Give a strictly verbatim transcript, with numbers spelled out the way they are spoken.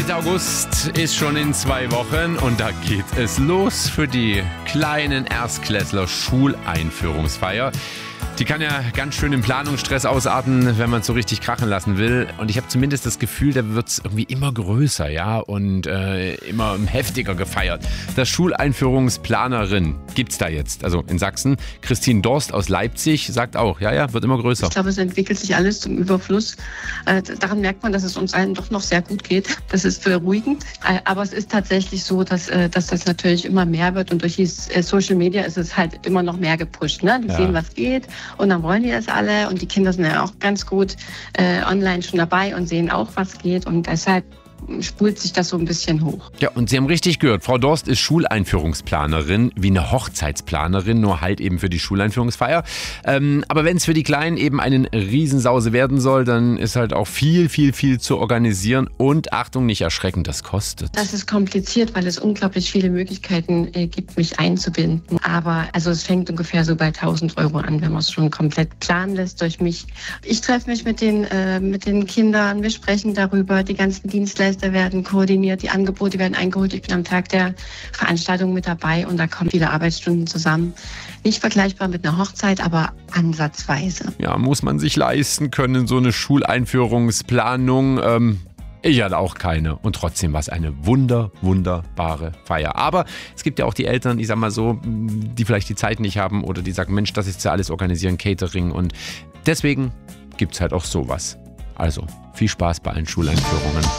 Mitte August ist schon in zwei Wochen und da geht es los für die kleinen Erstklässler Schuleinführungsfeier. Die kann ja ganz schön im Planungsstress ausarten, wenn man es so richtig krachen lassen will. Und ich habe zumindest das Gefühl, da wird es irgendwie immer größer, ja, und äh, immer heftiger gefeiert. Das Schuleinführungsplanerin gibt's da jetzt, also in Sachsen. Christine Dorst aus Leipzig sagt auch, ja, ja, wird immer größer. Ich glaube, es entwickelt sich alles zum Überfluss. Äh, daran merkt man, dass es uns allen doch noch sehr gut geht. Das ist beruhigend. Äh, aber es ist tatsächlich so, dass, äh, dass das natürlich immer mehr wird. Und durch die äh, Social Media ist es halt immer noch mehr gepusht. Ne? Die Ja. sehen, was geht. Und dann wollen die das alle. Und die Kinder sind ja auch ganz gut äh, online schon dabei und sehen auch, was geht. Und deshalb spult sich das so ein bisschen hoch. Ja, und Sie haben richtig gehört, Frau Dorst ist Schuleinführungsplanerin, wie eine Hochzeitsplanerin, nur halt eben für die Schuleinführungsfeier. Ähm, aber wenn es für die Kleinen eben eine Riesensause werden soll, dann ist halt auch viel, viel, viel zu organisieren. Und Achtung, nicht erschrecken, das kostet. Das ist kompliziert, weil es unglaublich viele Möglichkeiten äh, gibt, mich einzubinden. Aber also es fängt ungefähr so bei tausend Euro an, wenn man es schon komplett planen lässt durch mich. Ich treffe mich mit den, äh, mit den Kindern, wir sprechen darüber, die ganzen Dienstleister werden koordiniert, die Angebote werden eingeholt. Ich bin am Tag der Veranstaltung mit dabei und da kommen viele Arbeitsstunden zusammen. Nicht vergleichbar mit einer Hochzeit, aber ansatzweise. Ja, muss man sich leisten können, so eine Schuleinführungsplanung. Ähm Ich hatte auch keine und trotzdem war es eine wunder, wunderbare Feier. Aber es gibt ja auch die Eltern, ich sag mal so, die vielleicht die Zeit nicht haben oder die sagen, Mensch, das ist ja alles organisieren, Catering, und deswegen gibt es halt auch sowas. Also viel Spaß bei allen Schuleinführungen.